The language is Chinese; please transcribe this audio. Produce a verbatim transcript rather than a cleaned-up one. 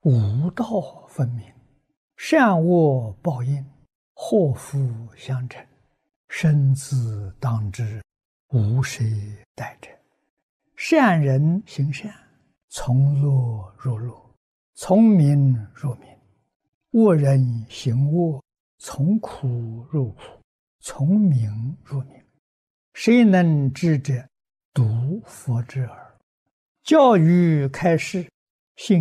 五道分明，善恶报应，祸福相承，生死当知，无谁代者。善人行善，从乐入乐，从明入明；恶人行恶，从苦入苦，从明入明。谁能知者？独佛之耳。教育开示，